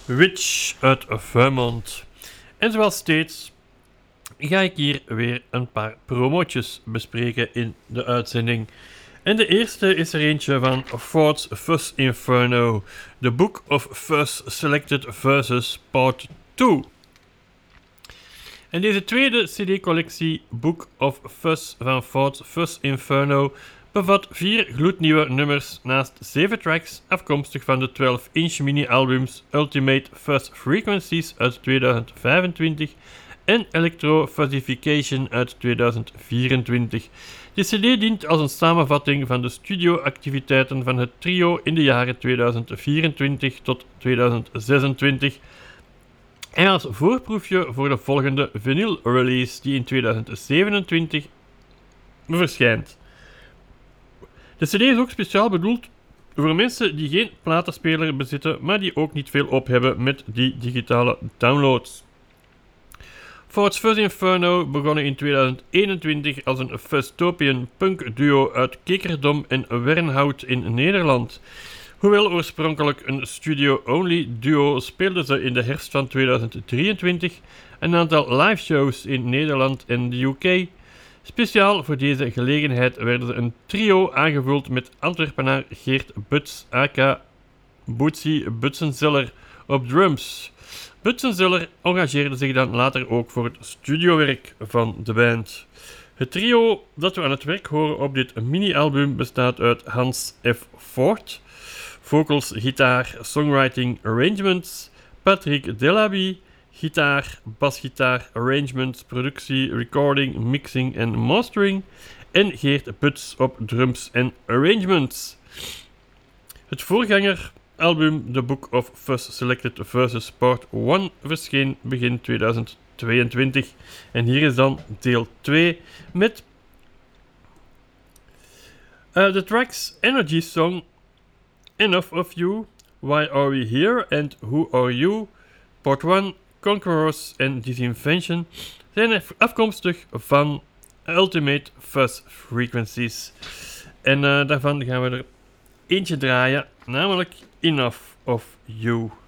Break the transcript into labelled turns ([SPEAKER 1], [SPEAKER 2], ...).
[SPEAKER 1] Witch uit Vermont. En zoals steeds ga ik hier weer een paar promootjes bespreken in de uitzending. En de eerste is er eentje van Ford's Fuzz Inferno, The Book of Fuzz Selected Verses Part 2. En deze tweede CD-collectie Book of Fuzz van Ford's Fuzz Inferno bevat 4 gloednieuwe nummers naast 7 tracks afkomstig van de 12-inch mini-albums Ultimate Fuzz Frequencies uit 2025 en Electro Fuzzification uit 2024. De CD dient als een samenvatting van de studioactiviteiten van het trio in de jaren 2024 tot 2026 en als voorproefje voor de volgende vinyl release die in 2027 verschijnt. De CD is ook speciaal bedoeld voor mensen die geen platenspeler bezitten, maar die ook niet veel op hebben met die digitale downloads. Ford's Fuzz Inferno begonnen in 2021 als een Fuzzopian punk duo uit Kekerdom en Wernhout in Nederland. Hoewel oorspronkelijk een studio-only duo speelden ze in de herfst van 2023 een aantal live shows in Nederland en de UK. Speciaal voor deze gelegenheid werden ze een trio aangevuld met Antwerpenaar Geert Buts aka Bootsy Butsenzeller op drums. Butsenzeller engageerde zich dan later ook voor het studiowerk van de band. Het trio dat we aan het werk horen op dit mini-album bestaat uit Hans F. Ford, vocals, gitaar, songwriting, arrangements, Patrick Delaby, gitaar, basgitaar, arrangements, productie, recording, mixing en mastering en Geert Buts op drums en arrangements. Het voorgangeralbum The Book of Fuzz Selected Verses Part 1 verscheen begin 2022 en hier is dan deel 2 met de tracks Energy Song, Enough of You, Why Are We Here and Who Are You, Part 1, Conquerors en Disinvention zijn afkomstig van Ultimate Fuzz Frequencies. En daarvan gaan we er eentje draaien, namelijk Enough of You.